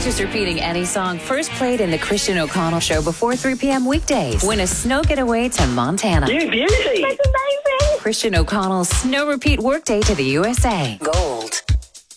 Just repeating any song first played in the Christian O'Connell Show before 3 p.m. weekdays. Win a snow getaway to Montana. You beauty. That's amazing. Christian O'Connell's Snow Repeat Workday to the USA. Gold.